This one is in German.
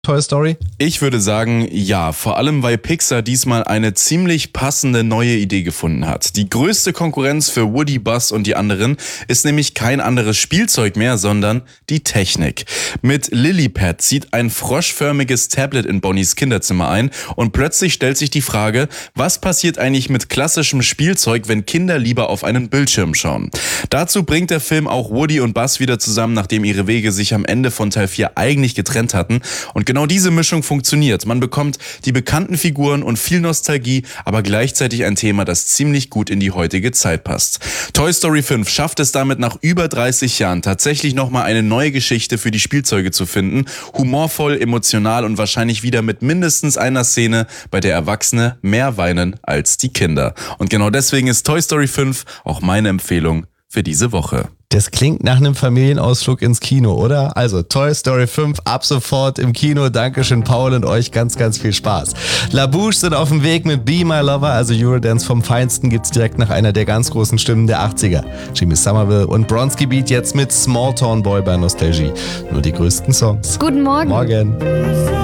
Toy Story? Ich würde sagen, ja, vor allem weil Pixar diesmal eine ziemlich passende neue Idee gefunden hat. Die größte Konkurrenz für Woody, Buzz und die anderen ist nämlich kein anderes Spielzeug mehr, sondern die Technik. Mit Lilypad zieht ein froschförmiges Tablet in Bonnies Kinderzimmer ein und plötzlich stellt sich die Frage, was passiert eigentlich mit klassischem Spielzeug, wenn Kinder lieber auf einen Bildschirm schauen? Dazu bringt der Film auch Woody und Buzz wieder zusammen, nachdem ihre Wege sich am Ende von Teil 4 eigentlich getrennt hatten. Und genau diese Mischung funktioniert. Man bekommt die bekannten Figuren und viel Nostalgie, aber gleichzeitig ein Thema, das ziemlich gut in die heutige Zeit passt. Toy Story 5 schafft es damit nach über 30 Jahren tatsächlich nochmal eine neue Geschichte für die Spielzeuge zu finden. Humorvoll, emotional und wahrscheinlich wieder mit mindestens einer Szene, bei der Erwachsene mehr weinen als die Kinder. Und genau deswegen ist Toy Story 5 auch meine Empfehlung für diese Woche. Das klingt nach einem Familienausflug ins Kino, oder? Also Toy Story 5 ab sofort im Kino. Dankeschön, Paul, und euch ganz, ganz viel Spaß. La Bouche sind auf dem Weg mit Be My Lover, also Eurodance vom Feinsten, gibt's direkt nach einer der ganz großen Stimmen der 80er. Jimmy Somerville und Bronski Beat jetzt mit Small Town Boy bei Nostalgie. Nur die größten Songs. Guten Morgen. Morgen.